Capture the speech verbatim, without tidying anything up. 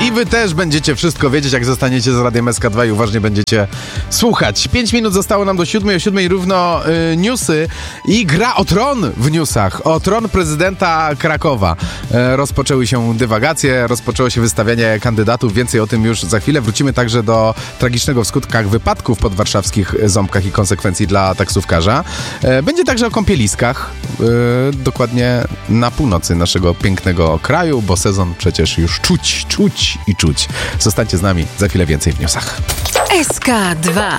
I wy też będziecie wszystko wiedzieć, jak zostaniecie z Radiem S K dwa i uważnie będziecie słuchać. Pięć minut zostało nam do siódmej, o siódmej równo y, newsy i gra o tron w newsach. O tron prezydenta Krakowa. E, rozpoczęły się dywagacje, rozpoczęło się wystawianie kandydatów. Więcej o tym już za chwilę. Wrócimy także do tragicznego w skutkach wypadków pod warszawskich Ząbkach i konsekwencji dla taksówkarza. E, będzie także o kąpieliskach. E, dokładnie na północy naszego pięknego kraju, bo sezon przecież już czuć, czuć i czuć. Zostańcie z nami, za chwilę więcej w newsach. S K dwa.